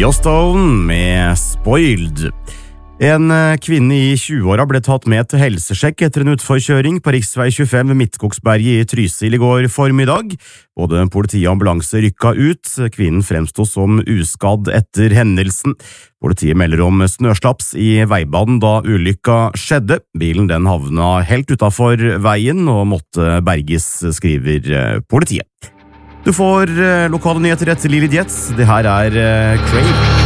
Yellowstone med Spoiled. En kvinne i 20-åra ble tatt med til helsesjekk etter en utforkjøring på riksvei 25 ved Midtskogsberget i Trysil i går formiddag. Både politi og ambulanse rykka ut. Kvinnen fremsto som uskadd etter hendelsen. Politiet melder om snøslaps i veibanen da ulykka skjedde. Bilen den havna helt utenfor veien og måtte berges, skriver politiet. Du får lokale nyheter etter Lily Jets. Det her er Crave.